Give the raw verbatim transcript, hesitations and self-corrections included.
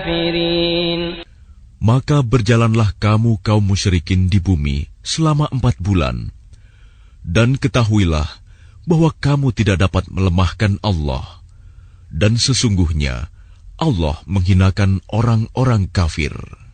الكافرين. Maka berjalanlah kamu kaum musyrikin di bumi selama empat bulan. Dan ketahuilah bahwa kamu tidak dapat melemahkan Allah. Dan sesungguhnya Allah menghinakan orang-orang kafir.